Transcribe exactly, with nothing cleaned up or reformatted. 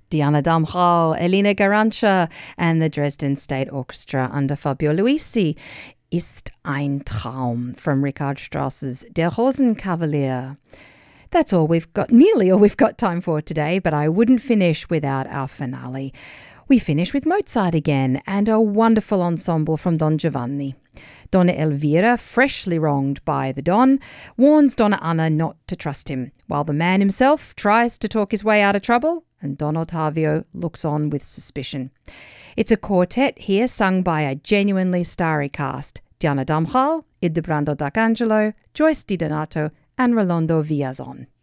Diana Damrau, Elena Garancha, and the Dresden State Orchestra under Fabio Luisi. Ist ein Traum from Richard Strauss's Der Rosenkavalier. That's all we've got, nearly all we've got time for today, but I wouldn't finish without our finale. We finish with Mozart again and a wonderful ensemble from Don Giovanni. Donna Elvira, freshly wronged by the Don, warns Donna Anna not to trust him, while the man himself tries to talk his way out of trouble, and Don Ottavio looks on with suspicion. It's a quartet here sung by a genuinely starry cast: Diana Damrau, Ildebrando D'Arcangelo, Joyce Di Donato, and Rolando Villazon.